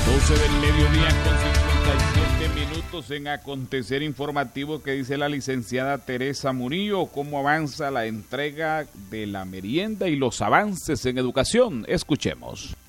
12 del mediodía con 57 minutos en acontecer informativo que dice la licenciada Teresa Murillo. ¿Cómo avanza la entrega de la merienda y los avances en educación? Escuchemos.